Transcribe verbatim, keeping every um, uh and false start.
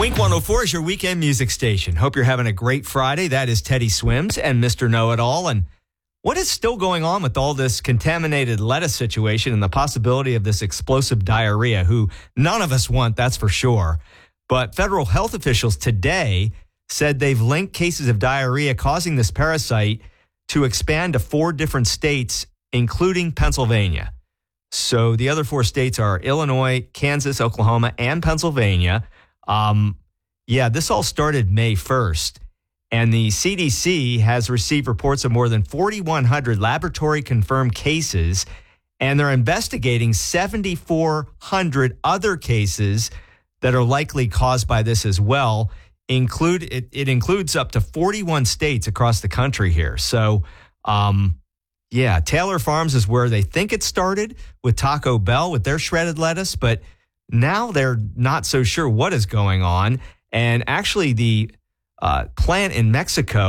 Wink one oh four is your weekend music station. Hope you're having a great Friday. That is Teddy Swims and Mister Know-It-All. And what is still going on with all this contaminated lettuce situation and the possibility of this explosive diarrhea, who none of us want, that's for sure. But federal health officials today said they've linked cases of diarrhea causing this parasite to expand to four different states, including Pennsylvania. So the other four states are Illinois, Kansas, Oklahoma, and Pennsylvania. Um, yeah, this all started May first, and the C D C has received reports of more than forty-one hundred laboratory-confirmed cases, and they're investigating seventy-four hundred other cases that are likely caused by this as well. Include it, it includes up to forty-one states across the country here. So, um, yeah, Taylor Farms is where they think it started with Taco Bell with their shredded lettuce, but now they're not so sure what is going on. And actually, the uh, plant in Mexico